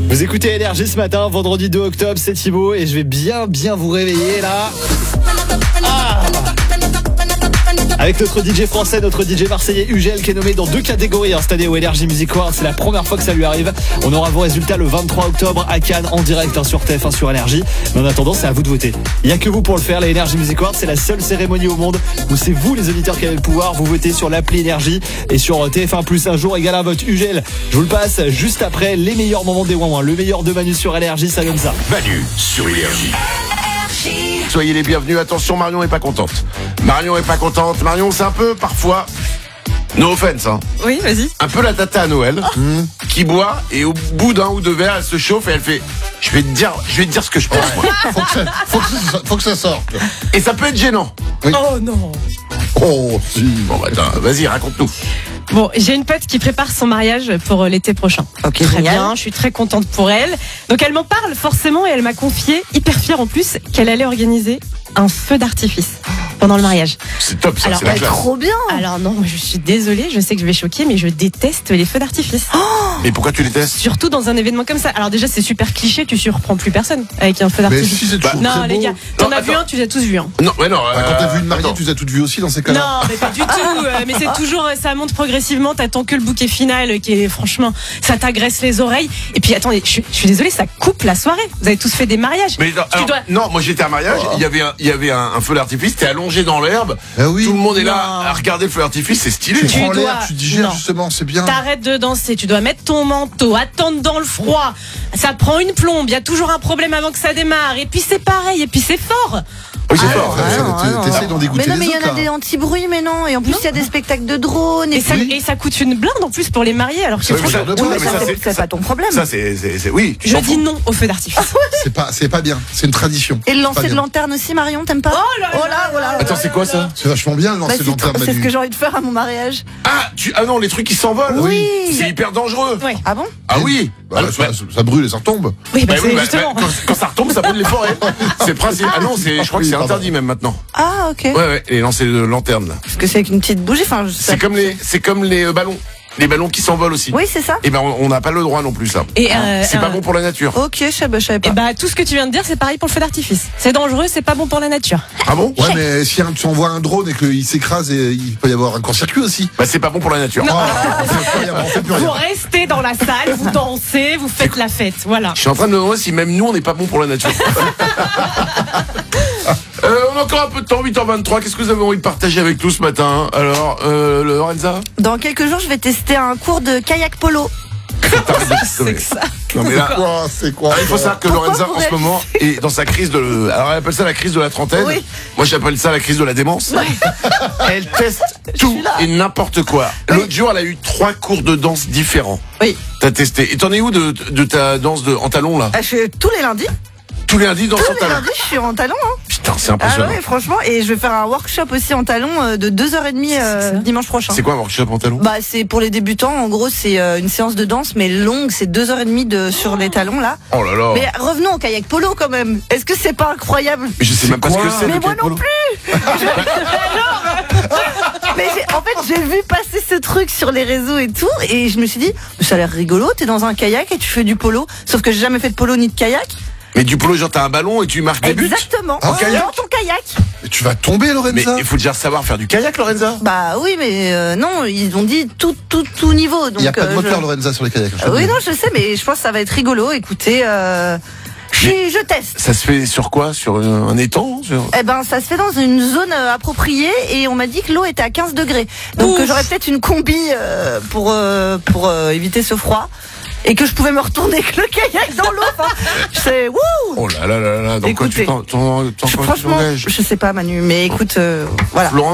Vous écoutez Énergie ce matin, vendredi 2 octobre, c'est Thibaut et je vais bien vous réveiller là. Avec notre DJ français, notre DJ marseillais Ugel qui est nommé dans 2 catégories cette année au Energy Music Awards. C'est la première fois que ça lui arrive. On aura vos résultats le 23 octobre à Cannes en direct sur TF1 sur Énergie. Mais en attendant, c'est à vous de voter. Il n'y a que vous pour le faire. Les Energy Music Awards, c'est la seule cérémonie au monde où c'est vous les auditeurs qui avez le pouvoir. Vous votez sur l'appli Énergie et sur TF1 plus un jour égale un vote Ugel. Je vous le passe juste après les meilleurs moments des Ouin-Ouin. Le meilleur de Manu sur Énergie, ça donne ça. Manu sur Énergie. Soyez les bienvenus. Attention, Marion est pas contente. Marion, c'est un peu, parfois, no offense, hein. Oui, vas-y. Un peu la tata à Noël, qui boit, et au bout d'un ou deux verres, elle se chauffe et elle fait, je vais te dire ce que je pense, moi. Faut que ça sorte. Et ça peut être gênant. Oui. Oh non. Oh, si. Bon, bah, attends, vas-y, raconte-nous. Bon, j'ai une pote qui prépare son mariage pour l'été prochain. Ok, très génial. bien, je suis très contente pour elle. Donc elle m'en parle forcément et elle m'a confié, hyper fière en plus, qu'elle allait organiser un feu d'artifice pendant le mariage. C'est top, ça, Alors, c'est la classe. Trop bien. Alors non, moi, je suis désolée, je sais que je vais choquer, mais je déteste les feux d'artifice. Mais pourquoi tu les testes? Surtout dans un événement comme ça. Alors déjà, c'est super cliché, tu surprends plus personne avec un feu Mais d'artifice. si, c'est toujours Non, très les beau. gars, t'en Non, as vu attends. un, tu les as tous vus. Hein. Non, ouais, non. Quand t'as vu une mariée, attends. tu les as toutes vues aussi dans ces cas-là. Non, mais pas du tout. Mais c'est toujours, ça monte progressivement. T'attends que le bouquet final, qui est franchement, ça t'agresse les oreilles. Et puis attendez, je suis désolée, ça coupe la soirée. Vous avez tous fait des mariages. Mais non, alors, non, moi j'étais à un mariage, il y avait un feu d'artifice, t'es allongé dans l'herbe, Ah oui. tout le monde est là Non. à regarder le feu d'artifice, c'est stylé. Tu Tu prends l'air, dois- tu digères non. justement, c'est bien. T'arrêtes de danser, tu dois mettre ton manteau, attendre dans le froid. Ça prend une plombe, il y a toujours un problème avant que ça démarre. Et puis c'est pareil, et puis c'est fort. Oui, c'est fort. T'essayes d'en dégoûter Mais non, mais les il y en autres, a des là. anti-bruits, mais non. Et en plus, il y a des spectacles de drones. Et ça, Oui. et ça coûte une blinde en plus pour les mariés. Alors que Oui, mais franchement, ça- Oui, oui, mais mais ça, ça, c'est pas ton problème. Ça, c'est, oui. tu je t'en dis fous. non au feu d'artifice. C'est pas bien. C'est une tradition. Et le C'est pas lancer de bien. lanterne aussi, Marion, t'aimes pas? Oh là là. Attends, c'est quoi ça? C'est vachement bien le Bah, lancer de lanterne, c'est ce Manu. que j'ai envie de faire à mon mariage. Ah non, les trucs qui s'envolent. Oui. C'est hyper dangereux. Ouais. Ah bon? Ah oui. Bah, ça brûle et ça retombe. Oui, bah, Bah c'est oui, bah, justement. quand ça retombe, ça brûle les forêts. C'est le principe. Ah non, je crois que c'est interdit même maintenant. Ah, ok. Ouais, les lancers de lanterne là. Parce que c'est avec une petite bougie. Enfin, C'est comme les ballons. Les ballons qui s'envolent aussi. Oui, c'est ça. Et ben on n'a pas le droit non plus ça. Et C'est pas bon pour la nature. Ok, je savais pas. Et bah tout ce que tu viens de dire, c'est pareil pour le feu d'artifice. C'est dangereux, c'est pas bon pour la nature. Ah bon? Ouais, mais si tu envoies un drone et qu'il s'écrase, il peut y avoir un court-circuit aussi. Bah c'est pas bon pour la nature. On fait plus rien. Vous restez dans la salle, vous dansez, vous faites la fête, voilà. Je suis en train de me demander si même nous on n'est pas bon pour la nature. On a encore un peu de temps, 8h23. Qu'est-ce que vous avez envie de partager avec nous ce matin? Alors, Lorenza? Dans quelques jours, je vais tester un cours de kayak polo. C'est que ça. Non mais là, C'est quoi? il faut savoir que Pourquoi Lorenza vous en ce moment est dans sa crise de... Alors elle appelle ça la crise de la trentaine. Oui. Moi j'appelle ça la crise de la démence. Elle teste tout et n'importe quoi. L'autre jour elle a eu 3 cours de danse différents. Oui. T'as testé. Et t'en es où de ta danse en talons là? Je fais tous les lundis. Tous les lundis danse en Tous les talons. lundis, je suis en talons. Hein. Putain, c'est Ah impressionnant. ouais, franchement. Et je vais faire un workshop aussi en talons de 2h30 dimanche prochain. C'est quoi un workshop en talons? Bah, c'est pour les débutants. En gros, c'est une séance de danse, mais longue. C'est 2h30 sur les talons, là. Oh là là. Mais revenons au kayak polo, quand même. Est-ce que c'est pas incroyable? Mais je sais même pas ce que c'est. Mais le moi kayak non polo. plus. Mais en fait, j'ai vu passer ce truc sur les réseaux et tout, et je me suis dit, ça a l'air rigolo. T'es dans un kayak et tu fais du polo. Sauf que j'ai jamais fait de polo ni de kayak. Mais du polo, genre t'as un ballon et tu marques des buts. Exactement. En kayak Dans ton kayak. Mais tu vas tomber, Mais Lorenza. il faut déjà savoir faire du kayak, Lorenza. Bah oui, mais non, ils ont dit tout niveau. Donc, Il n'y a pas de moteur, je- Lorenza, sur les kayaks. je te Oui, dis. non, je sais, mais je pense que ça va être rigolo. Écoutez, je teste. Ça se fait sur quoi? Sur un étang? Eh ben, ça se fait dans une zone appropriée et on m'a dit que l'eau était à 15 degrés. Donc j'aurais peut-être une combi pour éviter ce froid et que je pouvais me retourner avec le kayak dans l'eau. Enfin, c'est wouh. Oh là là là là. Donc quoi, tu Écoutez, t'engages? Franchement, je sais pas, Manu, mais écoute, voilà. Florent,